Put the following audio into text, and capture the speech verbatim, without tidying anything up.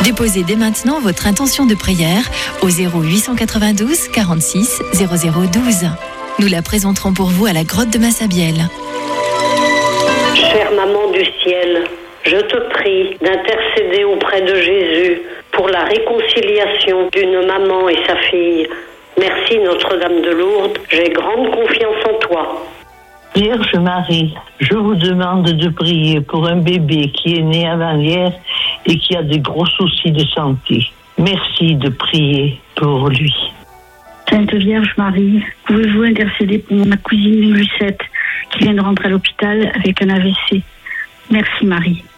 Déposez dès maintenant votre intention de prière au zéro huit cent quatre-vingt-douze quarante-six zéro zéro douze. Nous la présenterons pour vous à la grotte de Massabielle. Chère maman du ciel, je te prie d'intercéder auprès de Jésus pour la réconciliation d'une maman et sa fille. Merci Notre-Dame de Lourdes, j'ai grande confiance en toi. Vierge Marie, je vous demande de prier pour un bébé qui est né avant-hier et qui a des gros soucis de santé. Merci de prier pour lui. Sainte Vierge Marie, pouvez-vous intercéder pour ma cousine Lucette qui vient de rentrer à l'hôpital avec un A V C? Merci Marie.